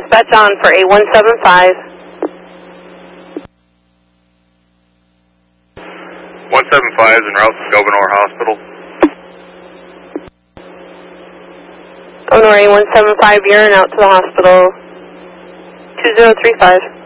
dispatch on for A175. 175 is en route to Gouverneur Hospital. Gouverneur A175, urine out to the hospital. 2035.